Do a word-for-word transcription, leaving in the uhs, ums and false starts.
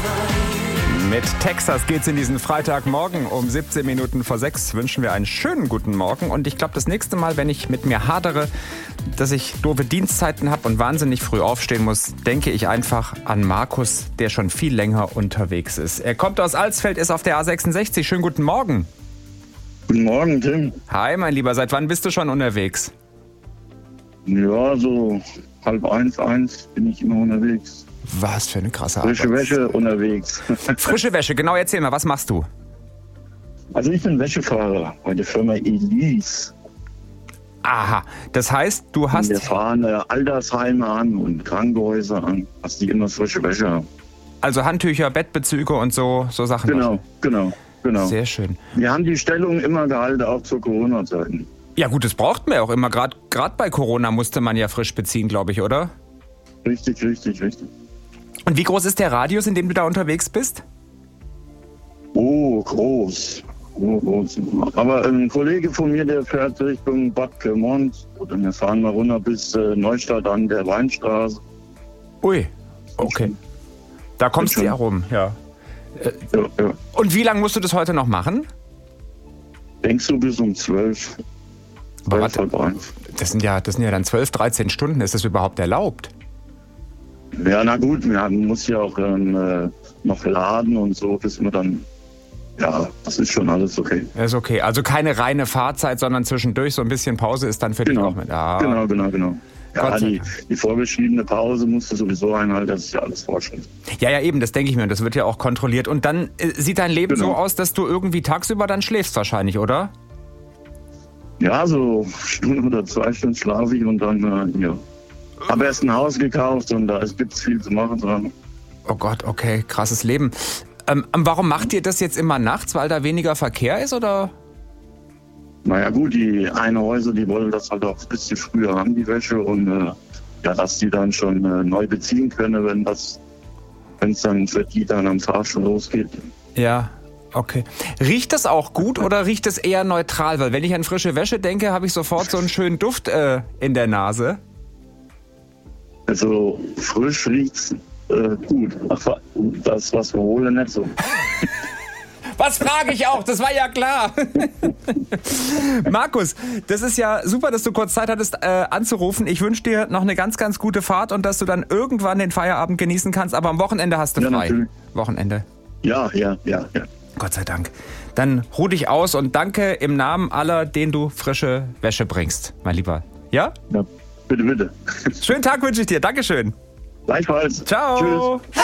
Mit Texas geht's in diesen Freitagmorgen um siebzehn Minuten vor sechs. Wünschen wir einen schönen guten Morgen. Und ich glaube, das nächste Mal, wenn ich mit mir hadere, dass ich doofe Dienstzeiten habe und wahnsinnig früh aufstehen muss, denke ich einfach an Markus, der schon viel länger unterwegs ist. Er kommt aus Alsfeld, ist auf der A sechsundsechzig. Schönen guten Morgen. Guten Morgen, Tim. Hi, mein Lieber. Seit wann bist du schon unterwegs? Ja, so halb eins, eins bin ich immer unterwegs. Was für eine krasse Arbeit. Frische Wäsche unterwegs. Frische Wäsche, genau, erzähl mal, was machst du? Also ich bin Wäschefahrer bei der Firma Elise. Aha, das heißt, du hast... Wir fahren äh, Altersheime an und Krankenhäuser an, dass die immer frische Wäsche haben. Also Handtücher, Bettbezüge und so, so Sachen. Genau, waschen. genau, genau. Sehr schön. Wir haben die Stellung immer gehalten, auch zur Corona-Zeiten. Ja gut, das braucht man ja auch immer. Gerade bei Corona musste man ja frisch beziehen, glaube ich, oder? Richtig, richtig, richtig. Und wie groß ist der Radius, in dem du da unterwegs bist? Oh, groß. Oh, groß. Aber ein Kollege von mir, der fährt Richtung Bad Pyrmont. Und wir fahren mal runter bis äh, Neustadt an der Weinstraße. Ui, okay. Da kommst du ja rum, ja. Äh, ja, ja. Und wie lange musst du das heute noch machen? Denkst du bis um zwölf? Aber warte, das sind ja, das sind ja dann zwölf, dreizehn Stunden. Ist das überhaupt erlaubt? Ja, na gut, man muss ja auch ähm, noch laden und so, bis man dann, ja, das ist schon alles okay. Ist okay, also keine reine Fahrzeit, sondern zwischendurch so ein bisschen Pause ist dann für genau. dich auch mit. Ah. Genau, genau, genau. Ja, die, die vorgeschriebene Pause musst du sowieso einhalten, das ist ja alles Vorschrift. Ja, ja, eben, das denke ich mir, und das wird ja auch kontrolliert. Und dann äh, sieht dein Leben genau. so aus, dass du irgendwie tagsüber dann schläfst wahrscheinlich, oder? Ja, so eine Stunde oder zwei Stunden schlafe ich und dann, äh, ja. Habe erst ein Haus gekauft und da gibt es viel zu machen dran. Oh Gott, okay, krasses Leben. Ähm, warum macht ihr das jetzt immer nachts, weil da weniger Verkehr ist, oder? Naja gut, die eine Häuser, die wollen das halt auch ein bisschen früher haben, die Wäsche. Und äh, ja, dass die dann schon äh, neu beziehen können, wenn das, wenn es dann für die dann am Tag schon losgeht. Ja, okay. Riecht das auch gut oder riecht es eher neutral? Weil wenn ich an frische Wäsche denke, habe ich sofort so einen schönen Duft äh, in der Nase. Also frisch riecht's äh, gut. Ach, das, was wir holen, nicht so. Was frage ich auch? Das war ja klar. Markus, das ist ja super, dass du kurz Zeit hattest äh, anzurufen. Ich wünsche dir noch eine ganz, ganz gute Fahrt und dass du dann irgendwann den Feierabend genießen kannst. Aber am Wochenende hast du ja, frei. Natürlich. Wochenende. Ja, ja, ja, ja. Gott sei Dank. Dann ruh dich aus und danke im Namen aller, denen du frische Wäsche bringst, mein Lieber. Ja? Ja, bitte, bitte. Schönen Tag wünsche ich dir. Dankeschön. Gleichfalls. Ciao. Tschüss.